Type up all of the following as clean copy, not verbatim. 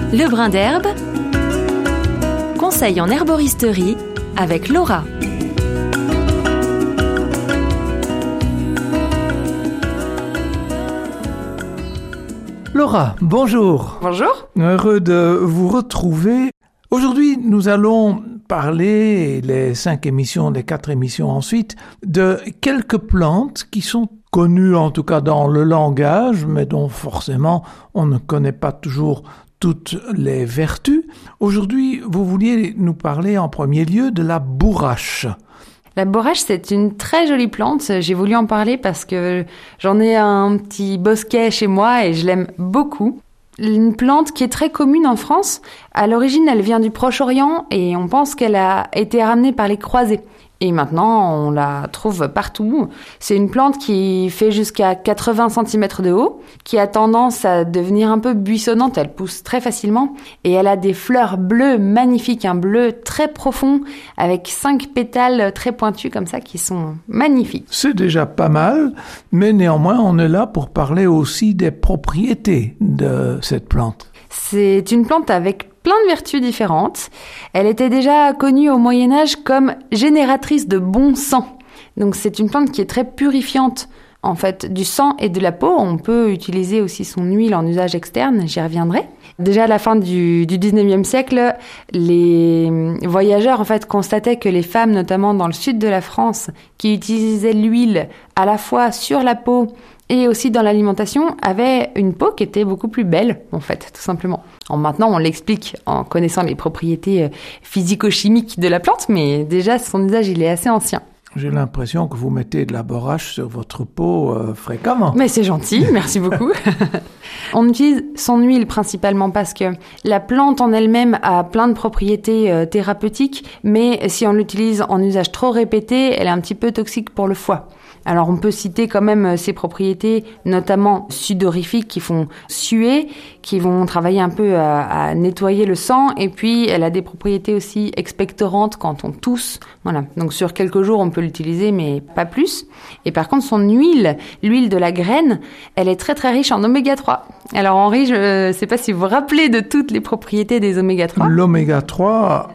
Le brin d'herbe, conseil en herboristerie avec Laura. Laura, bonjour. Bonjour. Heureux de vous retrouver. Aujourd'hui, nous allons parler, les 4 émissions ensuite, de quelques plantes qui sont connues en tout cas dans le langage, mais dont forcément on ne connaît pas toujours toutes les vertus. Aujourd'hui, vous vouliez nous parler en premier lieu de la bourrache. La bourrache, c'est une très jolie plante. J'ai voulu en parler parce que j'en ai un petit bosquet chez moi et je l'aime beaucoup. Une plante qui est très commune en France. À l'origine, elle vient du Proche-Orient et on pense qu'elle a été ramenée par les croisés. Et maintenant, on la trouve partout. C'est une plante qui fait jusqu'à 80 cm de haut, qui a tendance à devenir un peu buissonnante. Elle pousse très facilement et elle a des fleurs bleues magnifiques, un bleu très profond avec 5 pétales très pointus comme ça qui sont magnifiques. C'est déjà pas mal, mais néanmoins, on est là pour parler aussi des propriétés de cette plante. C'est une plante avec plein de vertus différentes. Elle était déjà connue au Moyen-Âge comme génératrice de bon sang. Donc c'est une plante qui est très purifiante en fait du sang et de la peau. On peut utiliser aussi son huile en usage externe, j'y reviendrai. Déjà à la fin du 19e siècle, les voyageurs en fait constataient que les femmes, notamment dans le sud de la France, qui utilisaient l'huile à la fois sur la peau et aussi dans l'alimentation, avait une peau qui était beaucoup plus belle, en fait, tout simplement. Maintenant, on l'explique en connaissant les propriétés physico-chimiques de la plante, mais déjà, son usage, il est assez ancien. J'ai l'impression que vous mettez de la bourrache sur votre peau fréquemment. Mais c'est gentil, merci beaucoup. On utilise son huile principalement parce que la plante en elle-même a plein de propriétés thérapeutiques, mais si on l'utilise en usage trop répété, elle est un petit peu toxique pour le foie. Alors on peut citer quand même ses propriétés, notamment sudorifiques qui font suer, qui vont travailler un peu à nettoyer le sang, et puis elle a des propriétés aussi expectorantes quand on tousse. Voilà. Donc sur quelques jours on peut l'utiliser, mais pas plus. Et par contre son huile, l'huile de la graine, elle est très très riche en oméga 3. Alors Henri, je ne sais pas si vous vous rappelez de toutes les propriétés des oméga 3. L'oméga 3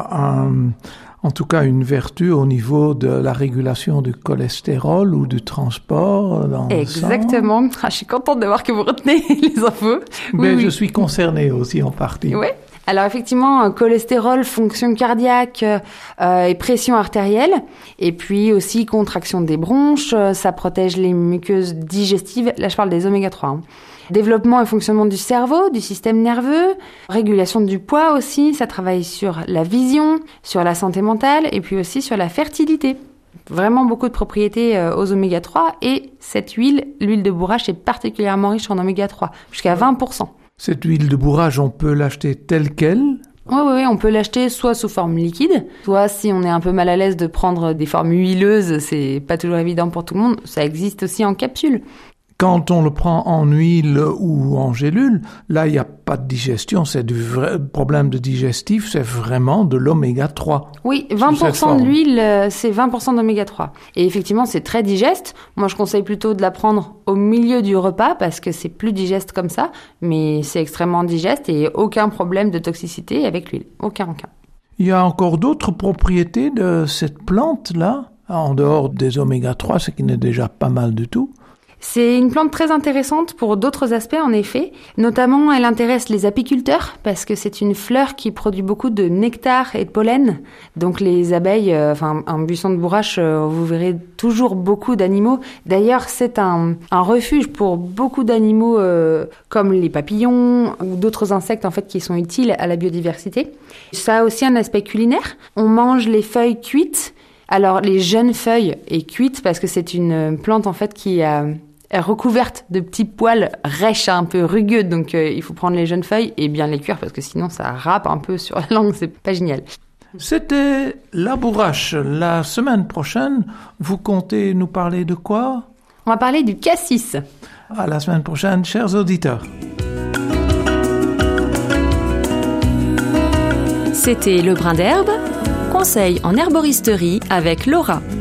a en tout cas une vertu au niveau de la régulation du cholestérol ou du transport dans le sang. Exactement. Je suis contente de voir que vous retenez les infos. Mais oui. Je suis concernée aussi en partie. Oui. Alors effectivement, cholestérol, fonction cardiaque et pression artérielle, et puis aussi contraction des bronches, ça protège les muqueuses digestives. Là, je parle des oméga 3. Hein. Développement et fonctionnement du cerveau, du système nerveux, régulation du poids aussi, ça travaille sur la vision, sur la santé mentale et puis aussi sur la fertilité. Vraiment beaucoup de propriétés aux oméga 3 et cette huile, l'huile de bourrache est particulièrement riche en oméga 3, jusqu'à 20%. Cette huile de bourrache, on peut l'acheter telle qu'elle ? Oui, on peut l'acheter soit sous forme liquide, soit si on est un peu mal à l'aise de prendre des formes huileuses, c'est pas toujours évident pour tout le monde, ça existe aussi en capsule. Quand on le prend en huile ou en gélule, là, il n'y a pas de digestion, c'est du vrai problème de digestif, c'est vraiment de l'oméga 3. Oui, 20% de l'huile, c'est 20% d'oméga 3. Et effectivement, c'est très digeste. Moi, je conseille plutôt de la prendre au milieu du repas parce que c'est plus digeste comme ça, mais c'est extrêmement digeste et aucun problème de toxicité avec l'huile. Aucun. Il y a encore d'autres propriétés de cette plante-là, en dehors des oméga 3, ce qui n'est déjà pas mal du tout. C'est une plante très intéressante pour d'autres aspects, en effet. Notamment, elle intéresse les apiculteurs parce que c'est une fleur qui produit beaucoup de nectar et de pollen. Donc, les abeilles, un buisson de bourrache, vous verrez toujours beaucoup d'animaux. D'ailleurs, c'est un refuge pour beaucoup d'animaux comme les papillons ou d'autres insectes, en fait, qui sont utiles à la biodiversité. Ça a aussi un aspect culinaire. On mange les feuilles cuites. Alors, les jeunes feuilles et cuites parce que c'est une plante, en fait, qui est recouverte de petits poils rêches, un peu rugueux. Donc, il faut prendre les jeunes feuilles et bien les cuire parce que sinon, ça râpe un peu sur la langue. C'est pas génial. C'était la bourrache. La semaine prochaine, vous comptez nous parler de quoi ? On va parler du cassis. À la semaine prochaine, chers auditeurs. C'était Le Brin d'herbe, conseil en herboristerie avec Laura.